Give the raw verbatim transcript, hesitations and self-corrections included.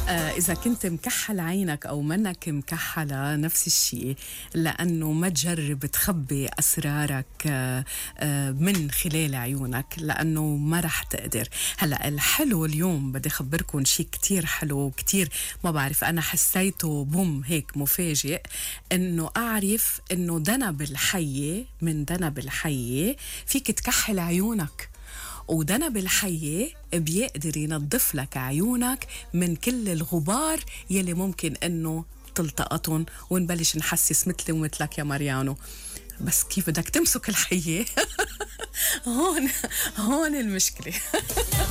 آه إذا كنت مكحل عينك أو منك مكحلة نفس الشيء، لأنه ما تجرب تخبي أسرارك آه آه من خلال عيونك، لأنه ما رح تقدر. هلأ الحلو اليوم بدي أخبركم شيء كتير حلو كتير، ما بعرف أنا حسيته بوم هيك مفاجئ، إنه أعرف إنه دنب الحية من دنب الحية فيك تكحل عيونك، ودنب الحية بيقدر ينظف لك عيونك من كل الغبار يلي ممكن انه تلتقطن، ونبلش نحسس مثلي ومثلك يا ماريانو. بس كيف بدك تمسك الحية؟ هون هون المشكلة.